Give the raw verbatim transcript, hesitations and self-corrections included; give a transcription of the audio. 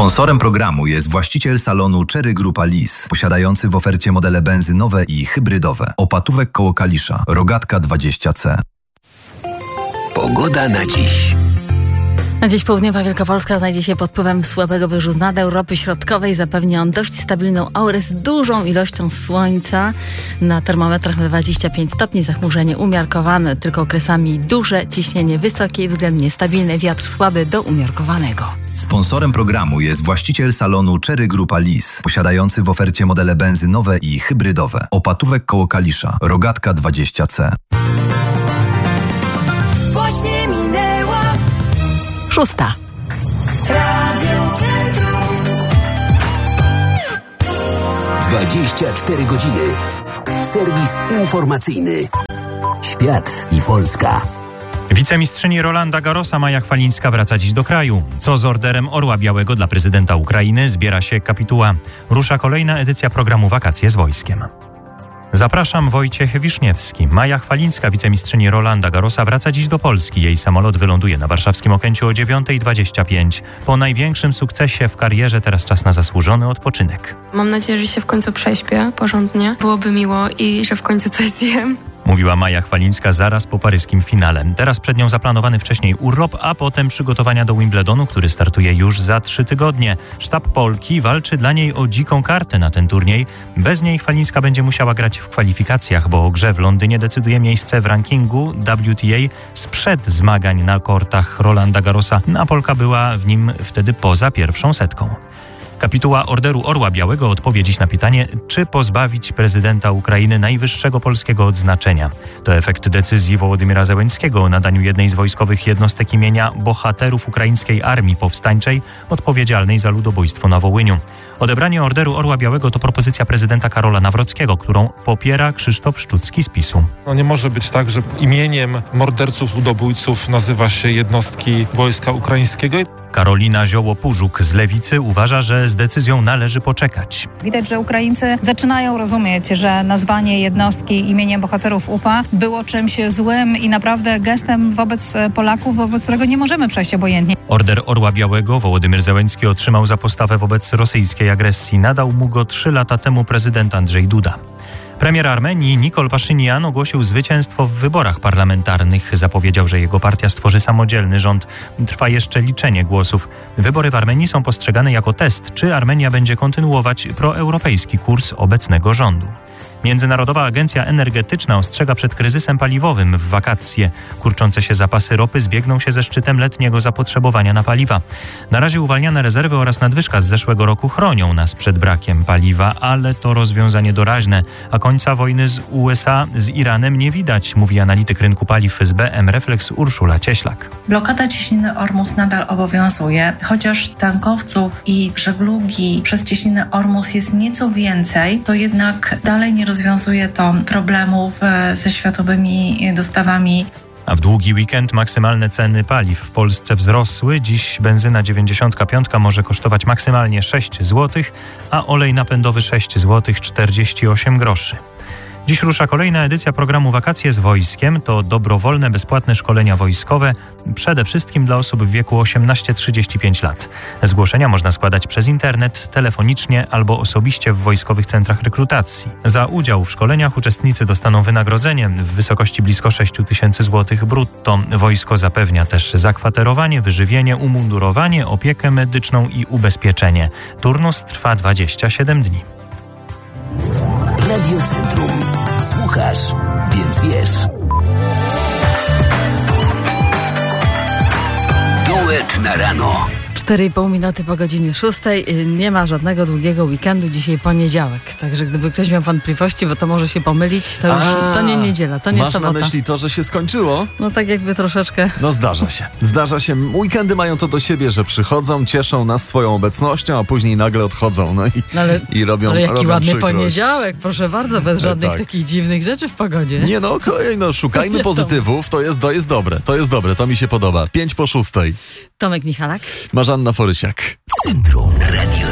Sponsorem programu jest właściciel salonu Cherry Grupa Lis, posiadający w ofercie modele benzynowe i hybrydowe. Opatówek koło Kalisza, Rogatka dwadzieścia C. Pogoda na dziś. Na dziś południowa Wielkopolska znajdzie się pod wpływem słabego wyżu z nad Europy Środkowej. Zapewni on dość stabilną aurę z dużą ilością słońca. Na termometrach dwadzieścia pięć stopni, zachmurzenie umiarkowane, tylko okresami duże, ciśnienie wysokie i względnie stabilne, wiatr słaby do umiarkowanego. Sponsorem programu jest właściciel salonu Cherry Grupa Lis, posiadający w ofercie modele benzynowe i hybrydowe. Opatówek koło Kalisza, Rogatka dwadzieścia C. Właśnie minęła Szósta. Radio Centrum. dwadzieścia cztery godziny. Serwis informacyjny. Świat i Polska. Wicemistrzyni Rolanda Garrosa Maja Chwalińska wraca dziś do kraju. Co z orderem Orła Białego dla prezydenta Ukrainy? Zbiera się kapituła. Rusza kolejna edycja programu Wakacje z wojskiem. Zapraszam, Wojciech Wiszniewski. Maja Chwalińska, wicemistrzyni Rolanda Garrosa, wraca dziś do Polski. Jej samolot wyląduje na warszawskim Okęciu o dziewiąta dwadzieścia pięć. Po największym sukcesie w karierze teraz czas na zasłużony odpoczynek. Mam nadzieję, że się w końcu prześpię porządnie. Byłoby miło i że w końcu coś zjem. Mówiła Maja Chwalińska zaraz po paryskim finale. Teraz przed nią zaplanowany wcześniej urlop, a potem przygotowania do Wimbledonu, który startuje już za trzy tygodnie. Sztab Polki walczy dla niej o dziką kartę na ten turniej. Bez niej Chwalińska będzie musiała grać w kwalifikacjach, bo o grze w Londynie decyduje miejsce w rankingu W T A sprzed zmagań na kortach Rolanda Garrosa, a Polka była w nim wtedy poza pierwszą setką. Kapituła Orderu Orła Białego odpowie dziś na pytanie, czy pozbawić prezydenta Ukrainy najwyższego polskiego odznaczenia. To efekt decyzji Wołodymyra Zełenskiego o nadaniu jednej z wojskowych jednostek imienia bohaterów ukraińskiej armii powstańczej odpowiedzialnej za ludobójstwo na Wołyniu. Odebranie Orderu Orła Białego to propozycja prezydenta Karola Nawrockiego, którą popiera Krzysztof Szczucki z PiSu. No nie może być tak, że imieniem morderców, ludobójców nazywa się jednostki wojska ukraińskiego. Karolina Zioło-Pużuk z Lewicy uważa, że z decyzją należy poczekać. Widać, że Ukraińcy zaczynają rozumieć, że nazwanie jednostki imieniem bohaterów U P A było czymś złym i naprawdę gestem wobec Polaków, wobec którego nie możemy przejść obojętnie. Order Orła Białego Wołodymyr Zełenski otrzymał za postawę wobec rosyjskiej agresji. Nadał mu go trzy lata temu prezydent Andrzej Duda. Premier Armenii Nikol Paszynian ogłosił zwycięstwo w wyborach parlamentarnych. Zapowiedział, że jego partia stworzy samodzielny rząd. Trwa jeszcze liczenie głosów. Wybory w Armenii są postrzegane jako test, czy Armenia będzie kontynuować proeuropejski kurs obecnego rządu. Międzynarodowa Agencja Energetyczna ostrzega przed kryzysem paliwowym w wakacje. Kurczące się zapasy ropy zbiegną się ze szczytem letniego zapotrzebowania na paliwa. Na razie uwalniane rezerwy oraz nadwyżka z zeszłego roku chronią nas przed brakiem paliwa, ale to rozwiązanie doraźne, a końca wojny z U S A z Iranem nie widać, mówi analityk rynku paliw z B M Reflex Urszula Cieślak. Blokada cieśniny Ormus nadal obowiązuje, chociaż tankowców i żeglugi przez cieśninę Ormus jest nieco więcej, to jednak dalej nie rozwiązuje to problemów ze światowymi dostawami. A w długi weekend maksymalne ceny paliw w Polsce wzrosły. Dziś benzyna dziewięćdziesiąt pięć może kosztować maksymalnie sześć złotych, a olej napędowy sześć złotych czterdzieści osiem groszy. Dziś rusza kolejna edycja programu Wakacje z wojskiem. To dobrowolne, bezpłatne szkolenia wojskowe, przede wszystkim dla osób w wieku osiemnaście do trzydziestu pięciu lat. Zgłoszenia można składać przez internet, telefonicznie albo osobiście w wojskowych centrach rekrutacji. Za udział w szkoleniach uczestnicy dostaną wynagrodzenie w wysokości blisko sześć tysięcy złotych brutto. Wojsko zapewnia też zakwaterowanie, wyżywienie, umundurowanie, opiekę medyczną i ubezpieczenie. Turnus trwa dwadzieścia siedem dni. Radio Centrum. Słuchasz, więc wiesz. Duet na rano. cztery i pół minuty po godzinie szóstej. Nie ma żadnego długiego weekendu. Dzisiaj poniedziałek. Także gdyby ktoś miał wątpliwości, bo to może się pomylić, to już A, to nie niedziela, to nie masz sobota. Masz na myśli to, że się skończyło? No tak jakby troszeczkę. No zdarza się. Zdarza się. Weekendy mają to do siebie, że przychodzą, cieszą nas swoją obecnością, a później nagle odchodzą. No i, no ale, i robią ale jaki robią ładny przykrość. Poniedziałek, proszę bardzo, bez żadnych tak. takich dziwnych rzeczy w pogodzie. Nie no, no szukajmy pozytywów. To jest, to jest dobre. To jest dobre. To mi się podoba. Pięć po szóstej. Tomek Michalak. Marzanna Forysiak. Centrum Radio